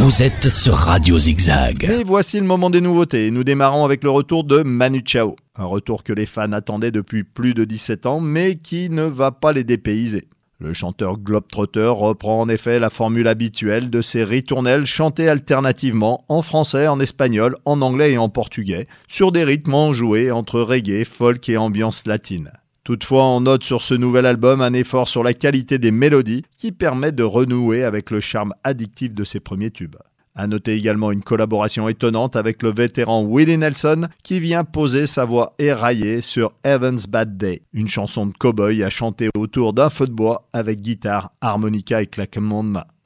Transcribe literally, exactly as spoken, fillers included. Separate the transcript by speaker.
Speaker 1: Vous êtes sur Radio Zigzag.
Speaker 2: Et voici le moment des nouveautés. Nous démarrons avec le retour de Manu Chao. Un retour que les fans attendaient depuis plus de dix-sept ans, mais qui ne va pas les dépayser. Le chanteur globetrotter reprend en effet la formule habituelle de ses ritournelles chantés alternativement en français, en espagnol, en anglais et en portugais, sur des rythmes enjoués entre reggae, folk et ambiance latine. Toutefois, on note sur ce nouvel album un effort sur la qualité des mélodies qui permet de renouer avec le charme addictif de ses premiers tubes. À noter également une collaboration étonnante avec le vétéran Willie Nelson qui vient poser sa voix éraillée sur Heaven's Bad Day, une chanson de cow-boy à chanter autour d'un feu de bois avec guitare, harmonica et claquement de main.